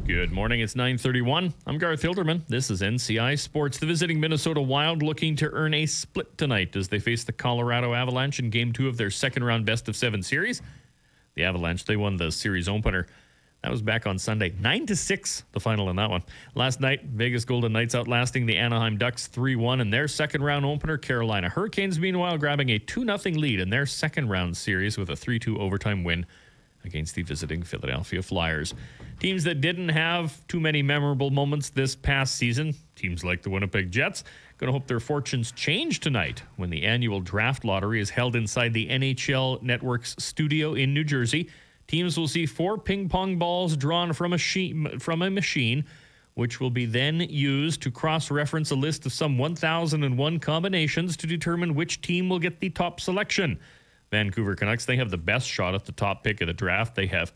Good morning. It's 9:31. I'm Garth Hilderman. This is NCI Sports. The visiting Minnesota Wild looking to earn a split tonight as they face the Colorado Avalanche in Game 2 of their second-round best-of-7 series. The Avalanche, they won the series opener. That was back on Sunday. 9-6, the final in that one. Last night, Vegas Golden Knights outlasting the Anaheim Ducks 3-1 in their second-round opener. Carolina Hurricanes, meanwhile, grabbing a 2-0 lead in their second-round series with a 3-2 overtime win against the visiting Philadelphia Flyers. Teams that didn't have too many memorable moments this past season, teams like the Winnipeg Jets, going to hope their fortunes change tonight when the annual draft lottery is held inside the NHL Network's studio in New Jersey. Teams will see 4 ping pong balls drawn from a machine, which will be then used to cross-reference a list of some 1,001 combinations to determine which team will get the top selection. Vancouver Canucks, they have the best shot at the top pick of the draft. They have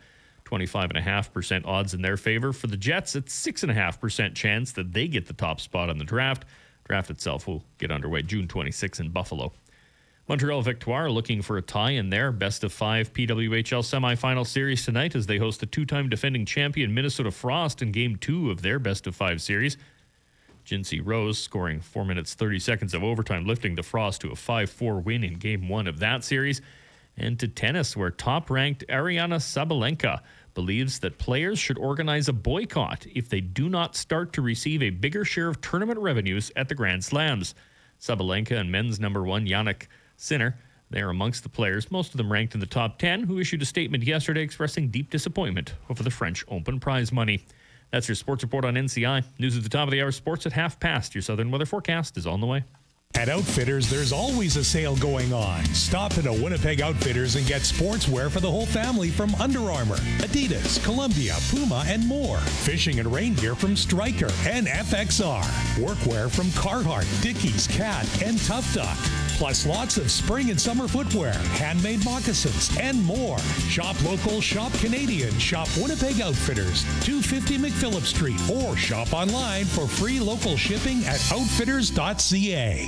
25.5% odds in their favor. For the Jets, it's 6.5% chance that they get the top spot in the draft. Draft itself will get underway June 26 in Buffalo. Montreal Victoire looking for a tie in their best-of-5 PWHL semifinal series tonight as they host the two-time defending champion Minnesota Frost in Game 2 of their best-of-5 series. Jinsey Rose scoring 4 minutes 30 seconds of overtime, lifting the Frost to a 5-4 win in Game 1 of that series. And to tennis, where top-ranked Ariana Sabalenka believes that players should organize a boycott if they do not start to receive a bigger share of tournament revenues at the Grand Slams. Sabalenka and men's number 1 Yannick Sinner, they are amongst the players, most of them ranked in the top 10, who issued a statement yesterday expressing deep disappointment over the French Open prize money. That's your sports report on NCI. News at the top of the hour, sports at half past. Your southern weather forecast is on the way. At Outfitters, there's always a sale going on. Stop at a Winnipeg Outfitters and get sportswear for the whole family from Under Armour, Adidas, Columbia, Puma, and more. Fishing and rain gear from Stryker and FXR. Workwear from Carhartt, Dickies, Cat, and Tough Duck. Plus lots of spring and summer footwear, handmade moccasins, and more. Shop local, shop Canadian. Shop Winnipeg Outfitters, 250 McPhillip Street, or shop online for free local shipping at outfitters.ca.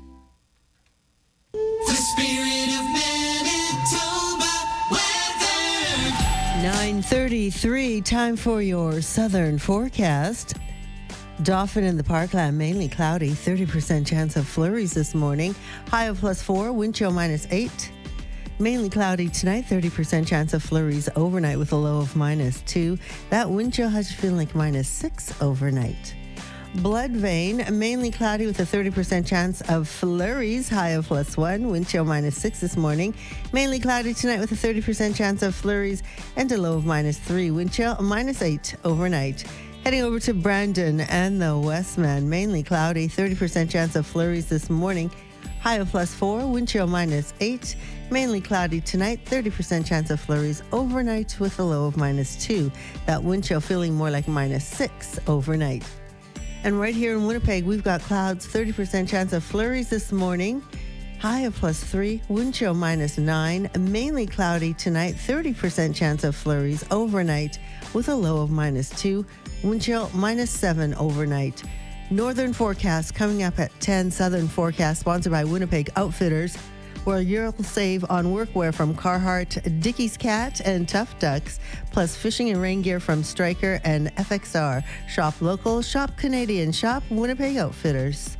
The spirit of Manitoba weather. 9:33, time for your southern forecast. Dauphin in the Parkland, mainly cloudy, 30% chance of flurries this morning. High of +4, wind chill -8. Mainly cloudy tonight, 30% chance of flurries overnight with a low of -2. That wind chill has you feeling like -6 overnight. Blood Vein, mainly cloudy with a 30% chance of flurries, high of +1, wind chill -6 this morning. Mainly cloudy tonight with a 30% chance of flurries and a low of -3, wind chill -8 overnight. Heading over to Brandon and the Westman, mainly cloudy, 30% chance of flurries this morning, high of +4, wind chill -8. Mainly cloudy tonight, 30% chance of flurries overnight with a low of -2. That wind chill feeling more like -6 overnight. And right here in Winnipeg, we've got clouds, 30% chance of flurries this morning, high of +3, wind chill -9. Mainly cloudy tonight, 30% chance of flurries overnight with a low of -2, wind chill -7 overnight. Northern forecast coming up at 10. Southern forecast sponsored by Winnipeg Outfitters, where you'll save on workwear from Carhartt, Dickies Cat, and Tough Ducks, plus fishing and rain gear from Stryker and FXR. Shop local, shop Canadian, shop Winnipeg Outfitters.